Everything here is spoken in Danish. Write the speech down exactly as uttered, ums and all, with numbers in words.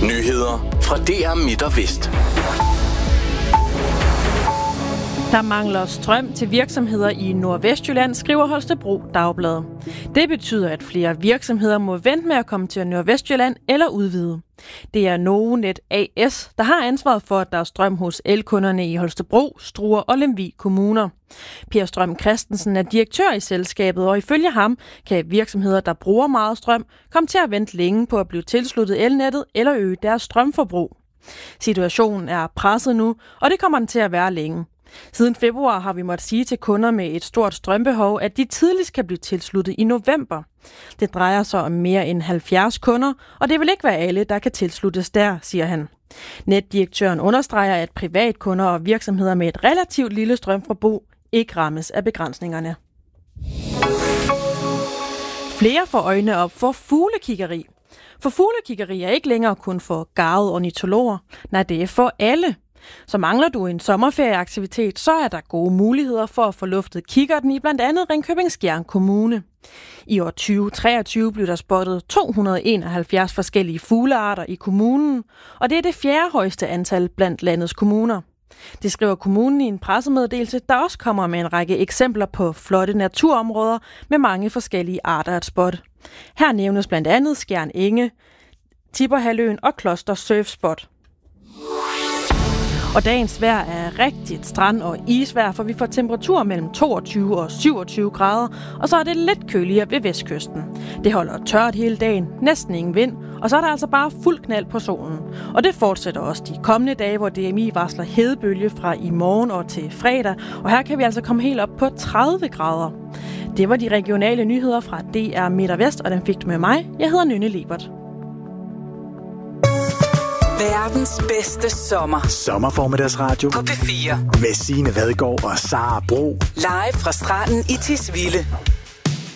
Nyheder fra D R Midt og Vest. Der mangler strøm til virksomheder i Nordvestjylland, skriver Holstebro Dagblad. Det betyder, at flere virksomheder må vente med at komme til Nordvestjylland eller udvide. Det er Novonet A S, der har ansvaret for, at der er strøm hos elkunderne i Holstebro, Struer og Lemvig kommuner. Per Strøm Christensen er direktør i selskabet, og ifølge ham kan virksomheder, der bruger meget strøm, komme til at vente længe på at blive tilsluttet elnettet eller øge deres strømforbrug. Situationen er presset nu, og det kommer den til at være længe. Siden februar har vi måttet sige til kunder med et stort strømbehov, at de tidligst kan blive tilsluttet i november. Det drejer sig om mere end halvfjerds kunder, og det vil ikke være alle, der kan tilsluttes der, siger han. Netdirektøren understreger, at privatkunder og virksomheder med et relativt lille strømforbrug ikke rammes af begrænsningerne. Flere får øjnene op for fuglekiggeri. For fuglekiggeri er ikke længere kun for garvede ornitologer. Nej, det er for alle. Så mangler du en sommerferieaktivitet, så er der gode muligheder for at få luftet kikkerten i blandt andet Ringkøbing-Skjern Kommune. I år tyve treogtyve blev der spottet to hundrede og enoghalvfjerds forskellige fuglearter i kommunen, og det er det fjerde højeste antal blandt landets kommuner. Det skriver kommunen i en pressemeddelelse, der også kommer med en række eksempler på flotte naturområder med mange forskellige arter at spotte. Her nævnes blandt andet Skjern Enge, Tipperhalvøen og Kloster Surfspot. Og dagens vejr er rigtigt strand- og isvejr, for vi får temperaturer mellem toogtyve og syvogtyve grader, og så er det lidt køligere ved vestkysten. Det holder tørt hele dagen, næsten ingen vind, og så er der altså bare fuld knald på solen. Og det fortsætter også de kommende dage, hvor D M I varsler hedebølge fra i morgen og til fredag, og her kan vi altså komme helt op på tredive grader. Det var de regionale nyheder fra D R Midt og Vest, og den fik du med mig. Jeg hedder Nynne Lebert. Verdens bedste sommer. Sommerformiddagsradio på P fire. Med Signe Vadgaard og Sara Bro. Live fra stranden i Tisvilde.